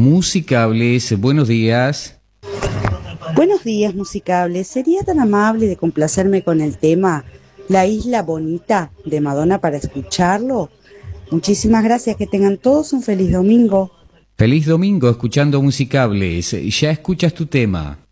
Musicables, buenos días. Buenos días, Musicables. ¿Sería tan amable de complacerme con el tema La Isla Bonita de Madonna para escucharlo? Muchísimas gracias, que tengan todos un feliz domingo. Feliz domingo escuchando Musicables. Ya escuchas tu tema.